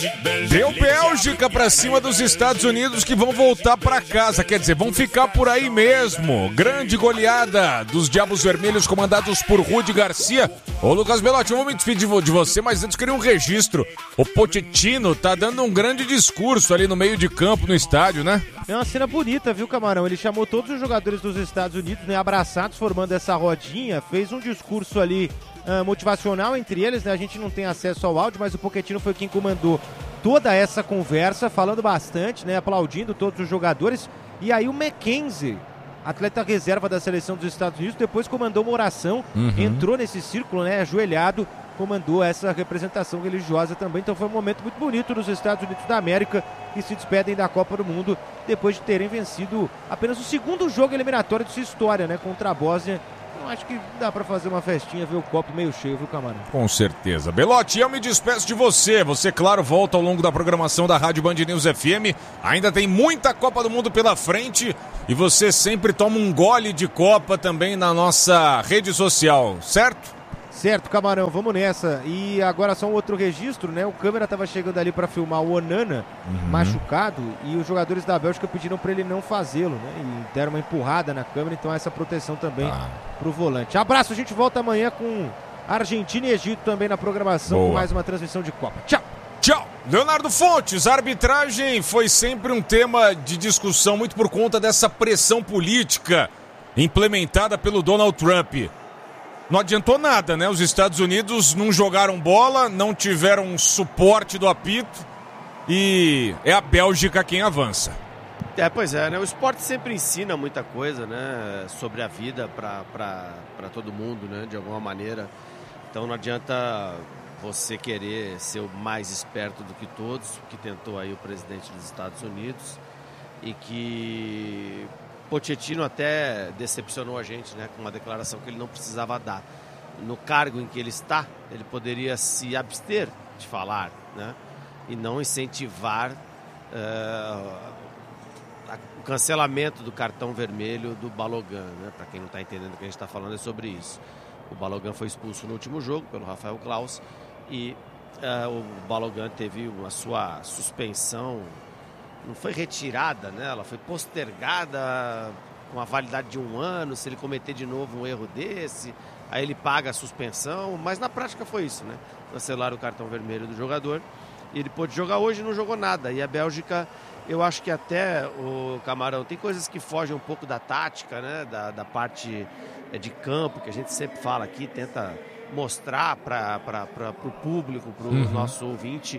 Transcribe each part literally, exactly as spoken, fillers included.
Deu Bélgica pra cima dos Estados Unidos, que vão voltar pra casa, quer dizer, vão ficar por aí mesmo. Grande goleada dos Diabos Vermelhos, comandados por Rudi Garcia. Ô Lucas Belotti, eu vou me despedir de você, mas antes queria um registro. O Pochettino tá dando um grande discurso ali no meio de campo, no estádio, né? É uma cena bonita, viu, Camarão? Ele chamou todos os jogadores dos Estados Unidos, né, abraçados, formando essa rodinha, fez um discurso ali uh, motivacional entre eles, né? A gente não tem acesso ao áudio, mas o Pochettino foi quem comandou toda essa conversa, falando bastante, né, aplaudindo todos os jogadores. E aí o Mackenzie, atleta reserva da seleção dos Estados Unidos, depois comandou uma oração, uhum. entrou nesse círculo, né, ajoelhado, comandou essa representação religiosa também. Então foi um momento muito bonito nos Estados Unidos da América, que se despedem da Copa do Mundo depois de terem vencido apenas o segundo jogo eliminatório de sua história, né, contra a Bósnia. Então acho que dá pra fazer uma festinha, ver o copo meio cheio, viu, Camarão? Com certeza. Belotti, eu me despeço de você. Você, claro, volta ao longo da programação da Rádio Band News F M. Ainda tem muita Copa do Mundo pela frente e você sempre toma um gole de Copa também na nossa rede social, certo? Certo, Camarão, vamos nessa. E agora só um outro registro, né? O câmera estava chegando ali para filmar o Onana uhum. machucado e os jogadores da Bélgica pediram para ele não fazê-lo, né? E deram uma empurrada na câmera, então essa proteção também ah. pro volante. Abraço, a gente volta amanhã com Argentina e Egito também na programação. Boa. Com mais uma transmissão de Copa. Tchau! Tchau! Leonardo Fontes, a arbitragem foi sempre um tema de discussão muito por conta dessa pressão política implementada pelo Donald Trump. Não adiantou nada, né? Os Estados Unidos não jogaram bola, não tiveram suporte do apito e é a Bélgica quem avança. É, pois é, né? O esporte sempre ensina muita coisa, né? Sobre a vida para todo mundo, né? De alguma maneira. Então não adianta você querer ser o mais esperto do que todos, que tentou aí o presidente dos Estados Unidos e que Pochettino até decepcionou a gente, né, com uma declaração que ele não precisava dar. No cargo em que ele está, ele poderia se abster de falar, né, e não incentivar uh, o cancelamento do cartão vermelho do Balogun, né, para quem não está entendendo o que a gente está falando é sobre isso. O Balogun foi expulso no último jogo pelo Rafael Claus e uh, o Balogun teve a sua suspensão. Não foi retirada, né? Ela foi postergada com a validade de um ano. Se ele cometer de novo um erro desse, aí ele paga a suspensão. Mas na prática foi isso, né? Cancelaram o cartão vermelho do jogador. E ele pôde jogar hoje e não jogou nada. E a Bélgica, eu acho que até, o Camarão, tem coisas que fogem um pouco da tática, né? Da, da parte de campo, que a gente sempre fala aqui, tenta mostrar para o público, para o uhum. nosso ouvinte.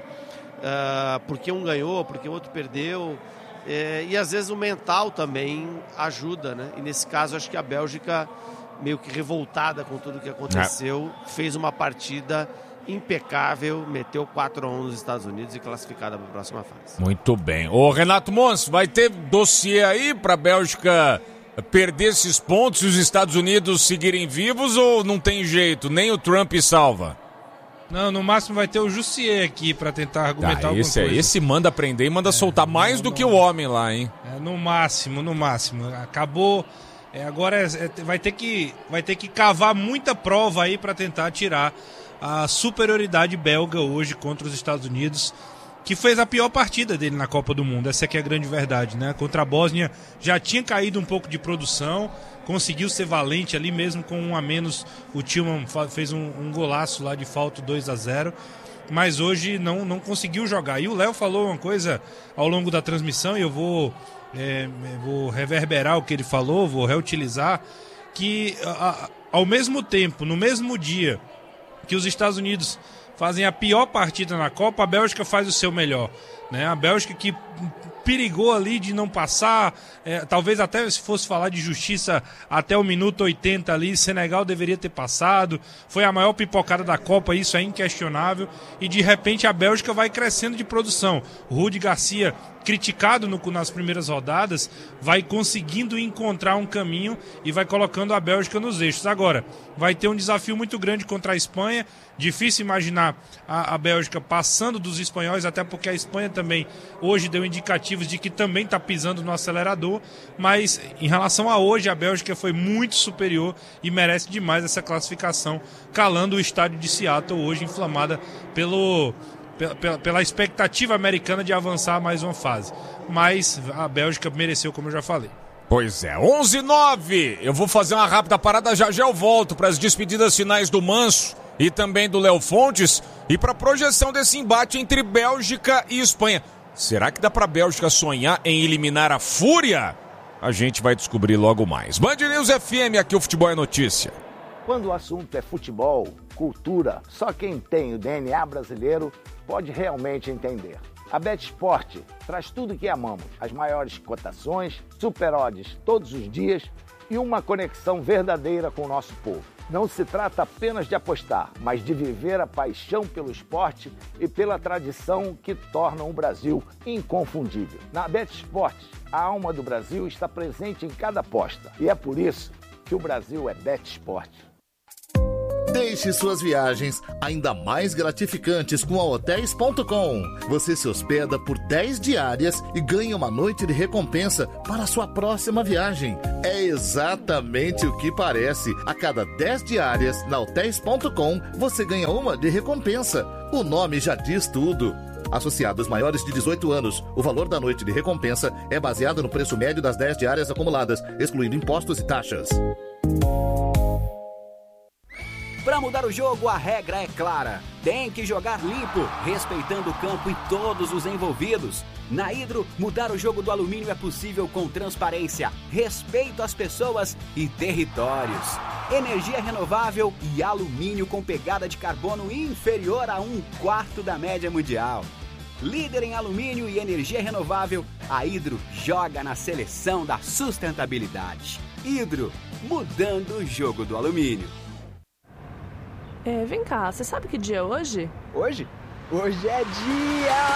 Uh, porque um ganhou, porque o outro perdeu, é, e às vezes o mental também ajuda, né? E nesse caso acho que a Bélgica, meio que revoltada com tudo que aconteceu, é. fez uma partida impecável, meteu quatro a um nos Estados Unidos e classificada para a próxima fase. Muito bem. Ô Renato Mons, vai ter dossiê aí para a Bélgica perder esses pontos e os Estados Unidos seguirem vivos ou não tem jeito, nem o Trump salva? Não, no máximo vai ter o Jussier aqui pra tentar argumentar ah, alguma esse, coisa. Esse manda prender e manda é, soltar mais no, do que o homem lá, hein? É, no máximo, no máximo. Acabou. É, agora é, é, vai, ter que, vai ter que cavar muita prova aí pra tentar tirar a superioridade belga hoje contra os Estados Unidos, que fez a pior partida dele na Copa do Mundo. Essa aqui é a grande verdade, né? Contra a Bósnia já tinha caído um pouco de produção, conseguiu ser valente ali mesmo com um a menos. O Tillman fez um, um golaço lá de falta, dois a zero, mas hoje não, não conseguiu jogar. E o Léo falou uma coisa ao longo da transmissão, e eu vou, é, vou reverberar o que ele falou, vou reutilizar, que a, ao mesmo tempo, no mesmo dia que os Estados Unidos fazem a pior partida na Copa, a Bélgica faz o seu melhor, né? A Bélgica que perigou ali de não passar, é, talvez até se fosse falar de justiça até o minuto oitenta ali, Senegal deveria ter passado, foi a maior pipocada da Copa, isso é inquestionável, e de repente a Bélgica vai crescendo de produção. O Rudi Garcia, criticado no, nas primeiras rodadas, vai conseguindo encontrar um caminho e vai colocando a Bélgica nos eixos. Agora, vai ter um desafio muito grande contra a Espanha, difícil imaginar a, a Bélgica passando dos espanhóis, até porque a Espanha também hoje deu indicativos de que também está pisando no acelerador, mas em relação a hoje, a Bélgica foi muito superior e merece demais essa classificação, calando o estádio de Seattle hoje, inflamada pelo... pela, pela expectativa americana de avançar mais uma fase. Mas a Bélgica mereceu, como eu já falei. Pois é, onze e nove. Eu vou fazer uma rápida parada, já já eu volto para as despedidas finais do Manso e também do Léo Fontes e para a projeção desse embate entre Bélgica e Espanha. Será que dá para a Bélgica sonhar em eliminar a Fúria? A gente vai descobrir logo mais. Band News F M, aqui o Futebol é Notícia. Quando o assunto é futebol, cultura, só quem tem o D N A brasileiro pode realmente entender. A BetSport traz tudo que amamos, as maiores cotações, super odds todos os dias e uma conexão verdadeira com o nosso povo. Não se trata apenas de apostar, mas de viver a paixão pelo esporte e pela tradição que tornam o Brasil inconfundível. Na BetSport, a alma do Brasil está presente em cada aposta e é por isso que o Brasil é BetSport. Deixe suas viagens ainda mais gratificantes com a Hotéis ponto com. Você se hospeda por dez diárias e ganha uma noite de recompensa para a sua próxima viagem. É exatamente o que parece. A cada dez diárias na Hotéis ponto com, você ganha uma de recompensa. O nome já diz tudo. Associados maiores de dezoito anos, o valor da noite de recompensa é baseado no preço médio das dez diárias acumuladas, excluindo impostos e taxas. Para mudar o jogo, a regra é clara. Tem que jogar limpo, respeitando o campo e todos os envolvidos. Na Hidro, mudar o jogo do alumínio é possível com transparência, respeito às pessoas e territórios. Energia renovável e alumínio com pegada de carbono inferior a um quarto da média mundial. Líder em alumínio e energia renovável, a Hidro joga na seleção da sustentabilidade. Hidro, mudando o jogo do alumínio. É, vem cá, você sabe que dia é hoje? Hoje? Hoje é dia...